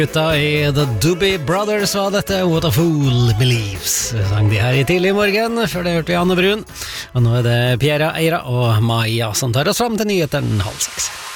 Gutta i The Doobie Brothers var dette What a Fool Believes. Sang de her i tidlig morgen. Før det hørte vi Anne Brun. Og nå er det Pierre Eira og Maja som tar oss fram til nyheten 5:30.